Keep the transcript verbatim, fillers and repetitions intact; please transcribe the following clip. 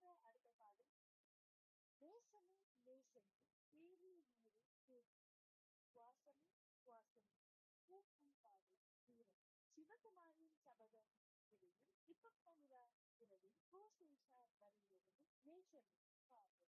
நேசமே நேசமே தேவி நீரு தேவி வாசமே வாசமே பூக்கும் பாதை தூரம் சிவகுமாரின் சபதம் இடையில் இப்ப நிலா இரவில் கோசேஷா வரையிலிருந்து நேசமே